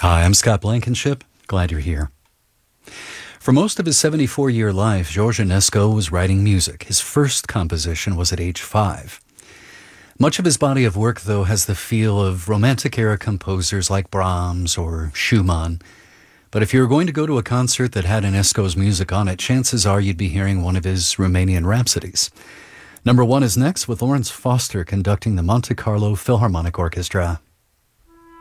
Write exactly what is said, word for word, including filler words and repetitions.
Hi, I'm Scott Blankenship. Glad you're here. For most of his seventy-four-year life, George Enesco was writing music. His first composition was at age five. Much of his body of work, though, has the feel of Romantic-era composers like Brahms or Schumann. But if you were going to go to a concert that had Enesco's music on it, chances are you'd be hearing one of his Romanian Rhapsodies. Number one is next, with Lawrence Foster conducting the Monte Carlo Philharmonic Orchestra.